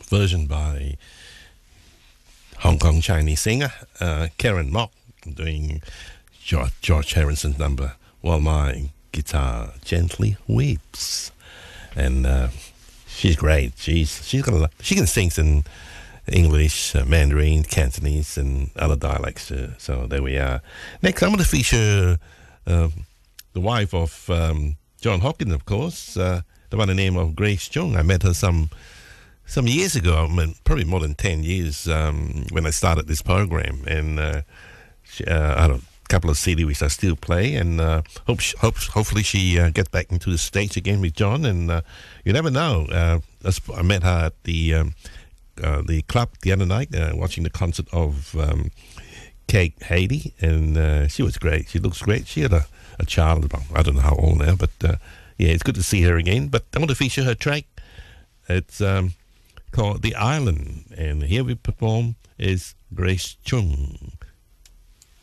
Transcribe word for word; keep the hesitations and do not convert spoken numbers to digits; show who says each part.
Speaker 1: version by Hong Kong Chinese singer uh, Karen Mok doing George, George Harrison's number While My Guitar Gently Weeps. And uh, she's great. She's she's got a lot. She can sing in English, uh, Mandarin, Cantonese, and other dialects. Uh, so there we are. Next, I'm going to feature uh, the wife of um, John Hopkins, of course, uh, the one by the name of Grace Chung. I met her some some years ago. I mean, probably more than ten years um, when I started this program, and uh, she, uh, I had a couple of C Ds which I still play, and uh, hope, she, hope hopefully she uh, gets back into the States again with John. And uh, you never know. Uh, I met her at the um, uh, the club the other night, uh, watching the concert of um, Kate Haiti, and uh, she was great. She looks great. She had a, a child, I don't know how old now, but uh, yeah, it's good to see her again. But I want to feature her track. It's um, called The Island, and here we perform is Grace Chung.